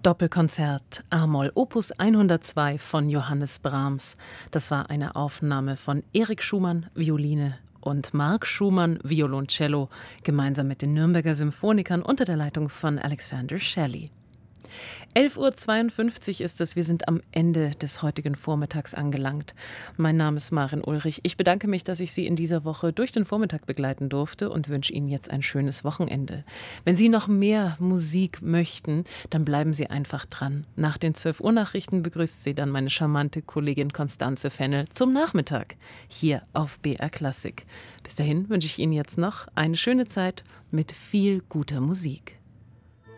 Doppelkonzert A-Moll Opus 102 von Johannes Brahms. Das war eine Aufnahme von Erik Schumann, Violine, und Marc Schumann, Violoncello, gemeinsam mit den Nürnberger Symphonikern unter der Leitung von Alexander Shelley. 11:52 Uhr ist es. Wir sind am Ende des heutigen Vormittags angelangt. Mein Name ist Maren Ulrich. Ich bedanke mich, dass ich Sie in dieser Woche durch den Vormittag begleiten durfte und wünsche Ihnen jetzt ein schönes Wochenende. Wenn Sie noch mehr Musik möchten, dann bleiben Sie einfach dran. Nach den 12 Uhr Nachrichten begrüßt Sie dann meine charmante Kollegin Constanze Fennel zum Nachmittag hier auf BR Klassik. Bis dahin wünsche ich Ihnen jetzt noch eine schöne Zeit mit viel guter Musik.